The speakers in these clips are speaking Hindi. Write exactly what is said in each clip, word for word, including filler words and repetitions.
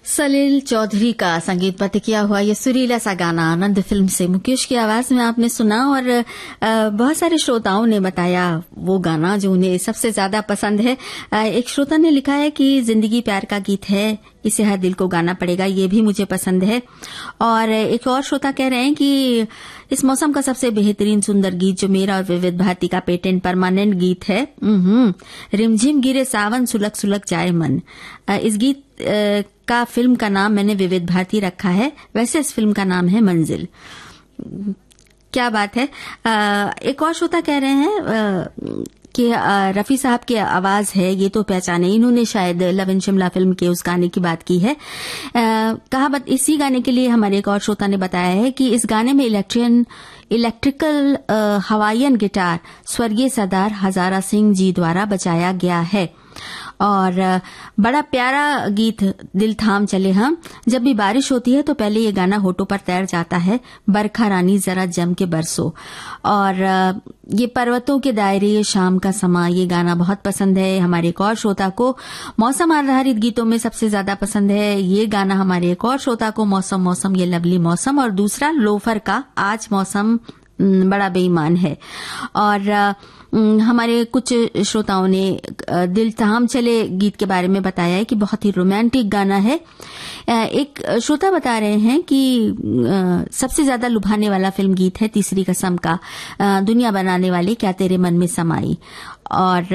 सलील चौधरी का संगीत पद किया हुआ ये सुरीला सा गाना आनंद फिल्म से मुकेश की आवाज में आपने सुना। और बहुत सारे श्रोताओं ने बताया वो गाना जो उन्हें सबसे ज्यादा पसंद है। एक श्रोता ने लिखा है कि जिंदगी प्यार का गीत है, इसे हर दिल को गाना पड़ेगा, ये भी मुझे पसंद है। और एक और श्रोता कह रहे हैं कि इस मौसम का सबसे बेहतरीन सुंदर गीत जो मेरा और विविध भारती का पेटेंट परमानेंट गीत है, रिमझिम गिरे सावन सुलग सुलग जाए मन। इस गीत का फिल्म का नाम मैंने विविध भारती रखा है, वैसे इस फिल्म का नाम है मंजिल। क्या बात है। एक और श्रोता कह रहे हैं कि रफी साहब की आवाज है, ये तो पहचाने, इन्होंने शायद लव इन शिमला फिल्म के उस गाने की बात की है। कहा बत, इसी गाने के लिए हमारे एक और श्रोता ने बताया है कि इस गाने में इलेक्ट्रियन इलेक्ट्रिकल हवाईयन गिटार स्वर्गीय सरदार हजारा सिंह जी द्वारा बजाया गया है। और बड़ा प्यारा गीत दिल थाम चले हम। जब भी बारिश होती है तो पहले ये गाना होठों पर तैर जाता है, बरखा रानी जरा जम के बरसो। और ये पर्वतों के दायरे, ये शाम का समा, ये गाना बहुत पसंद है हमारे एक और श्रोता को। मौसम आधारित गीतों में सबसे ज्यादा पसंद है ये गाना हमारे एक और श्रोता को, मौसम मौसम ये लवली मौसम। और दूसरा लोफर का आज मौसम बड़ा बेईमान है। और हमारे कुछ श्रोताओं ने दिल थाम चले गीत के बारे में बताया है कि बहुत ही रोमांटिक गाना है। एक श्रोता बता रहे हैं कि सबसे ज्यादा लुभाने वाला फिल्म गीत है तीसरी कसम का, दुनिया बनाने वाली क्या तेरे मन में समाई। और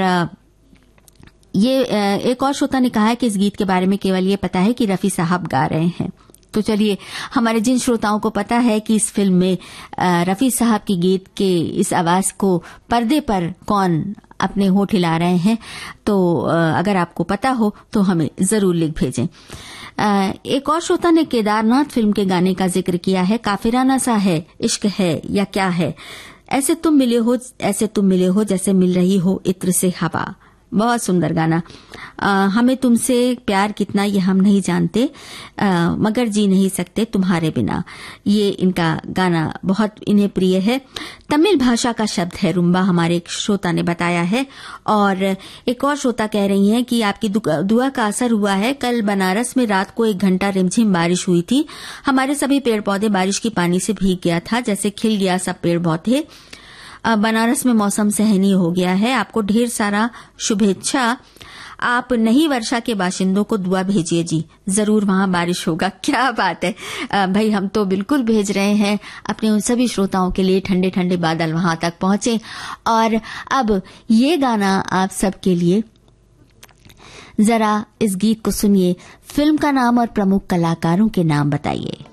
ये एक और श्रोता ने कहा है कि इस गीत के बारे में केवल ये पता है कि रफी साहब गा रहे हैं। तो चलिए, हमारे जिन श्रोताओं को पता है कि इस फिल्म में रफी साहब की गीत के इस आवाज को पर्दे पर कौन अपने होठ हिला रहे हैं, तो अगर आपको पता हो तो हमें जरूर लिख भेजें। एक और श्रोता ने केदारनाथ फिल्म के गाने का जिक्र किया है, काफिराना सा है इश्क है या क्या है, ऐसे तुम मिले हो ऐसे तुम मिले हो जैसे मिल रही हो इत्र से हवा। बहुत सुंदर गाना। आ, हमें तुमसे प्यार कितना ये हम नहीं जानते, आ, मगर जी नहीं सकते तुम्हारे बिना। ये इनका गाना बहुत इन्हें प्रिय है। तमिल भाषा का शब्द है रुम्बा, हमारे एक श्रोता ने बताया है। और एक और श्रोता कह रही हैं कि आपकी दुआ का असर हुआ है। कल बनारस में रात को एक घंटा रिमझिम बारिश हुई थी। हमारे सभी पेड़ पौधे बारिश की पानी से भीग गया था, जैसे खिल गया सब पेड़ पौधे। बनारस में मौसम सहनीय हो गया है। आपको ढेर सारा शुभेच्छा। आप नई वर्षा के बाशिंदों को दुआ भेजिए जी, जरूर वहां बारिश होगा। क्या बात है भाई, हम तो बिल्कुल भेज रहे हैं अपने उन सभी श्रोताओं के लिए, ठंडे ठंडे बादल वहां तक पहुंचे। और अब ये गाना आप सबके लिए, जरा इस गीत को सुनिए। फिल्म का नाम और प्रमुख कलाकारों के नाम बताइए।